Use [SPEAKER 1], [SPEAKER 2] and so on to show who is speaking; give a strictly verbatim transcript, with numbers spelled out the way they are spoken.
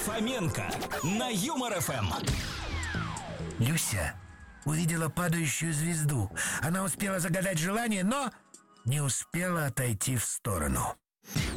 [SPEAKER 1] Фоменко на Юмор ФМ.
[SPEAKER 2] Люся увидела падающую звезду. Она успела загадать желание, но не успела отойти в сторону.